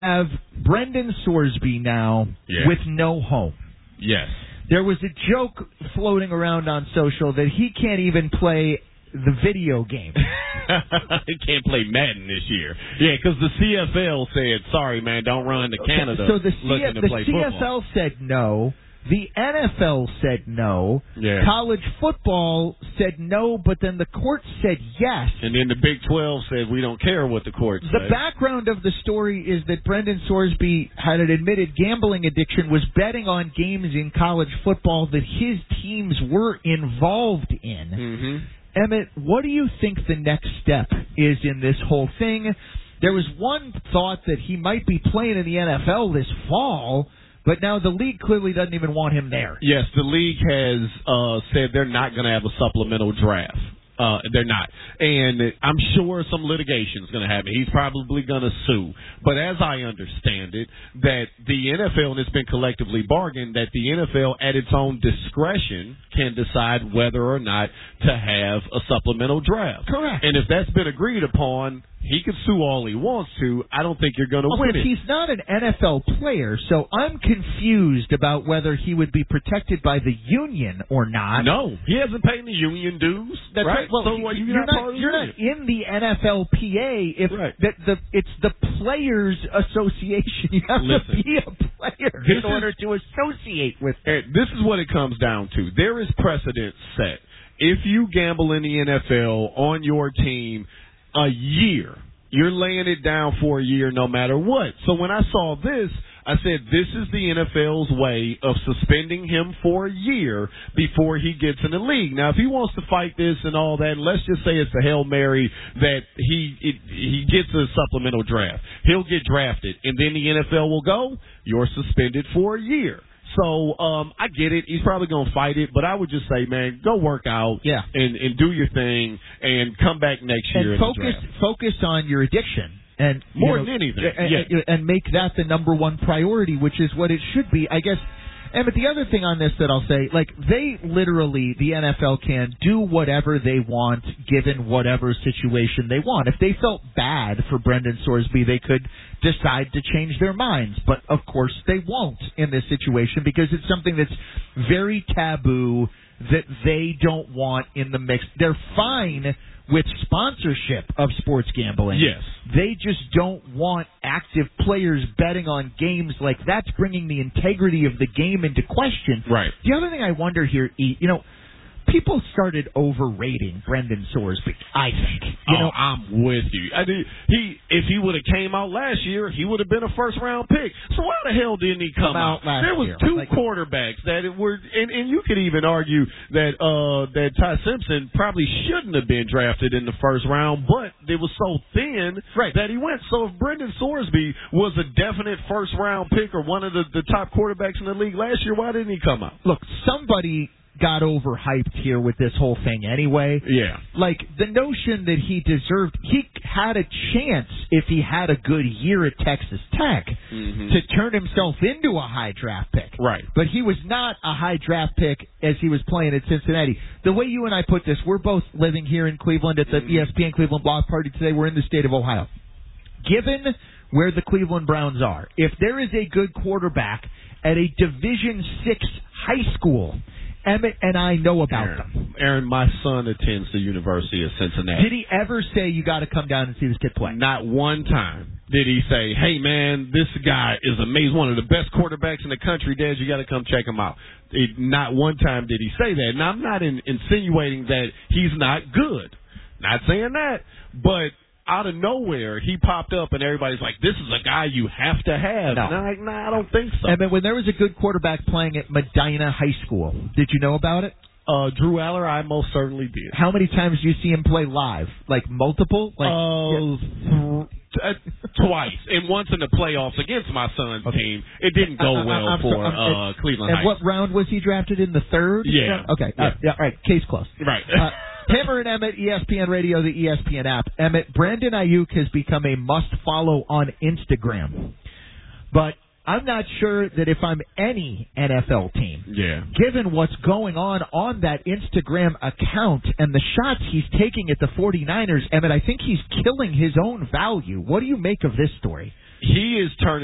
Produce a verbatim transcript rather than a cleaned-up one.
have Brendan Sorsby now yeah. with no home. Yes. There was a joke floating around on social that he can't even play the video game. He can't play Madden this year. Yeah, because the C F L said, sorry, man, don't run to Canada so the, C- looking to the play C football. F L said no. The N F L said no. Yeah. College football said no, but then the court said yes. And then the Big twelve said we don't care what the court says. The background of the story is that Brendan Sorsby had an admitted gambling addiction, was betting on games in college football that his teams were involved in. Mm-hmm. Emmett, what do you think the next step is in this whole thing? There was one thought that he might be playing in the N F L this fall, but now the league clearly doesn't even want him there. Yes, the league has uh, said they're not going to have a supplemental draft. Uh, they're not. And I'm sure some litigation is going to happen. He's probably going to sue. But as I understand it, that the N F L, and it's been collectively bargained, that the N F L at its own discretion can decide whether or not to have a supplemental draft. Correct. And if that's been agreed upon, he can sue all he wants to. I don't think you're going to also, win it. He's not an N F L player, so I'm confused about whether he would be protected by the union or not. No, he hasn't paid the union dues. That's right. right. Well, so well, you're, you're, not, not, you're not in the N F L P A if right. that the it's the Players Association. You have Listen, to be a player in order is, to associate with it. This is what it comes down to. There is precedent set. If you gamble in the N F L on your team a year, you're laying it down for a year no matter what. So when I saw this, I said, this is the N F L's way of suspending him for a year before he gets in the league. Now, if he wants to fight this and all that, let's just say it's a Hail Mary that he it, he gets a supplemental draft. He'll get drafted, and then the N F L will go, you're suspended for a year. So um, I get it. He's probably going to fight it, but I would just say, man, go work out yeah. and, and do your thing and come back next year. And focus, focus on your addiction. And more you know, than anything, and, yeah. and make that the number one priority, which is what it should be, I guess. And but the other thing on this that I'll say, like, they literally, the N F L can do whatever they want given whatever situation they want. If they felt bad for Brendan Sorsby, they could decide to change their minds. But, of course, they won't in this situation because it's something that's very taboo that they don't want in the mix. They're fine with sponsorship of sports gambling. Yes. They just don't want active players betting on games like that's bringing the integrity of the game into question. Right. The other thing I wonder here, E, you know, people started overrating Brendan Sorsby, I think. You oh, know, I'm with you. I mean, he if he would have came out last year, he would have been a first round pick. So why the hell didn't he come, come out? out? Last there was year. two like, quarterbacks that it were, and, and you could even argue that uh, that Ty Simpson probably shouldn't have been drafted in the first round, but it was so thin right. that he went. So if Brendan Sorsby was a definite first round pick or one of the, the top quarterbacks in the league last year, why didn't he come out? Look, somebody got overhyped here with this whole thing anyway. Yeah. Like, the notion that he deserved, he had a chance if he had a good year at Texas Tech mm-hmm. to turn himself into a high draft pick. Right. But he was not a high draft pick as he was playing at Cincinnati. The way you and I put this, we're both living here in Cleveland at the mm-hmm. E S P N Cleveland Block Party today. We're in the state of Ohio. Given where the Cleveland Browns are, if there is a good quarterback at a Division Six high school, Emmett and I know about Aaron, them. Aaron, my son attends the University of Cincinnati. Did he ever say, you got to come down and see this kid play? Not one time did he say, hey, man, this guy is amazing, one of the best quarterbacks in the country, Dad, you got to come check him out. It, not one time did he say that. And I'm not in, insinuating that he's not good. Not saying that, but out of nowhere, he popped up, and everybody's like, this is a guy you have to have. No. And I'm like, nah, I don't think so. And then when there was a good quarterback playing at Medina High School, did you know about it? Uh, Drew Aller, I most certainly did. How many times do you see him play live? Like multiple? Like uh, yeah. th- twice. And once in the playoffs against my son's okay. team. It didn't go uh, well I'm for so, uh, uh, Cleveland And Heights. what round was he drafted in? The third? Yeah. Okay. Yeah. Uh, yeah. All right. Case closed. Right. Uh, Hammer and Emmett, E S P N Radio, the E S P N app. Emmett, Brandon Ayuk has become a must-follow on Instagram. But I'm not sure that if I'm any N F L team, yeah. given what's going on on that Instagram account and the shots he's taking at the 49ers, Emmett, I think he's killing his own value. What do you make of this story? He is turning